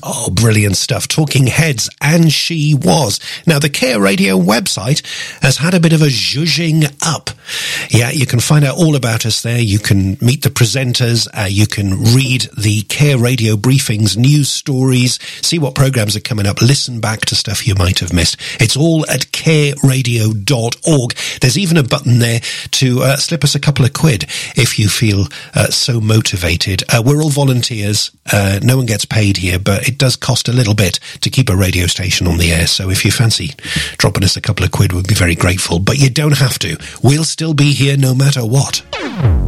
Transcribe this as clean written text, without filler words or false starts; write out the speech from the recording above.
Oh, brilliant stuff. Talking Heads, and she was. Now, the Care Radio website has had a bit of a zhuzhing up. Yeah, you can find out all about us there. You can meet the presenters. You can read the Care Radio briefings, news stories, see what programs are coming up, listen back to stuff you might have missed. It's all at careradio.org. There's even a button there to slip us a couple of quid if you feel so motivated. We're all volunteers. No one gets paid here, but it does cost a little bit to keep a radio station on the air. So if you fancy dropping us a couple of quid, we'd be very grateful. But you don't have to. We'll still be here no matter what.